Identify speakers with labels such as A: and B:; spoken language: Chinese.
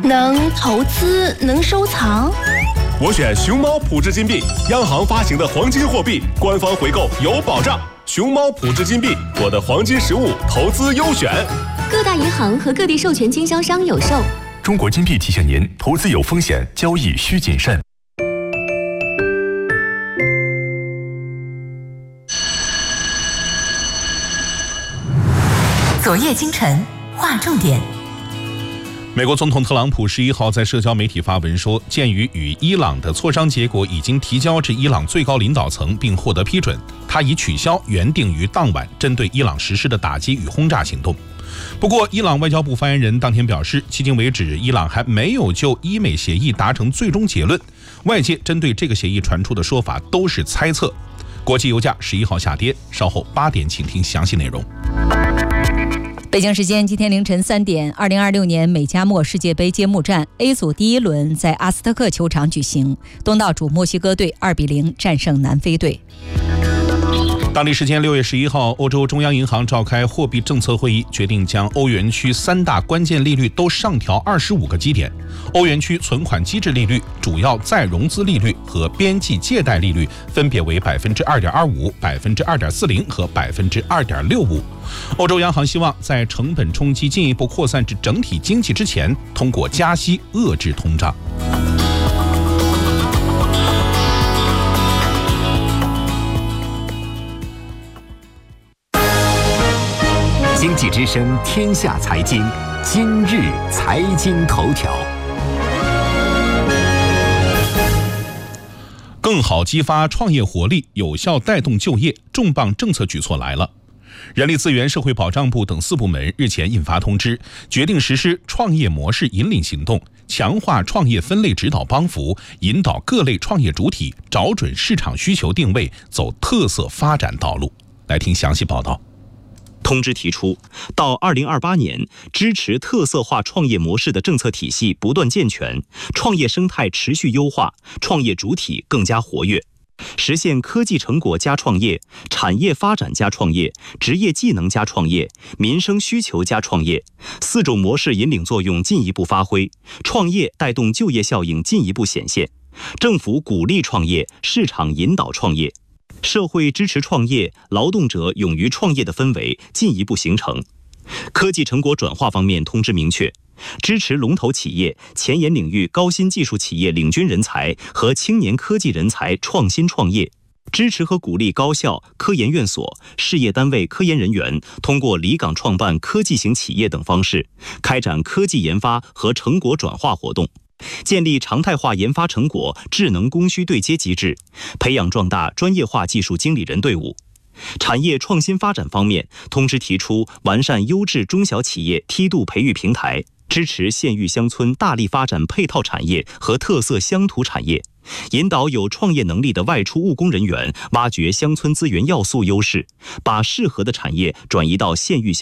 A: 能投资，能收藏。
B: 我选熊猫普智金币，央行发行的黄金货币，官方回购有保障。熊猫普智金币，我的黄金实物投资优选。
C: 各大银行和各地授权经销商有售。
D: 中国金币提醒您，投资有风险，交易需谨慎。
E: 昨夜今晨划重点。
F: 美国总统特朗普11号在社交媒体发文说，鉴于与伊朗的磋商结果已经提交至伊朗最高领导层并获得批准，他已取消原定于当晚针对伊朗实施的打击与轰炸行动。不过，伊朗外交部发言人当天表示，迄今为止，伊朗还没有就伊美协议达成最终结论，外界针对这个协议传出的说法都是猜测。国际油价11号下跌，稍后8点请听详细内容。
G: 北京时间今天凌晨3点，2026年美加墨世界杯揭幕战 A 组第一轮在阿斯特克球场举行，东道主墨西哥队2-0战胜南非队。
F: 当地时间6月11号，欧洲中央银行召开货币政策会议，决定将欧元区3大关键利率都上调25个基点。欧元区存款机制利率、主要再融资利率和边际借贷利率分别为2.25%、2.40%和2.65%。欧洲央行希望在成本冲击进一步扩散至整体经济之前，通过加息遏制通胀。
H: 经济之声天下财经，今日财经头条。
F: 更好激发创业活力，有效带动就业，重磅政策举措来了。人力资源社会保障部等4部门日前印发通知，决定实施创业模式引领行动，强化创业分类指导帮扶，引导各类创业主体找准市场需求定位，走特色发展道路。来听详细报道。
I: 通知提出，到2028年，支持特色化创业模式的政策体系不断健全，创业生态持续优化，创业主体更加活跃，实现科技成果加创业、产业发展加创业、职业技能加创业、民生需求加创业4种模式引领作用进一步发挥，创业带动就业效应进一步显现，政府鼓励创业，市场引导创业，社会支持创业，劳动者勇于创业的氛围进一步形成。科技成果转化方面，通知明确，支持龙头企业、前沿领域高新技术企业领军人才和青年科技人才创新创业，支持和鼓励高校、科研院所、事业单位科研人员通过离岗创办科技型企业等方式，开展科技研发和成果转化活动，建立常态化研发成果智能供需对接机制，培养壮大专业化技术经理人队伍。产业创新发展方面，通知提出完善优质中小企业梯度培育平台，支持县域乡村大力发展配套产业和特色乡土产业，引导有创业能力的外出务工人员挖掘乡村资源要素优势，把适合的产业转移到县域乡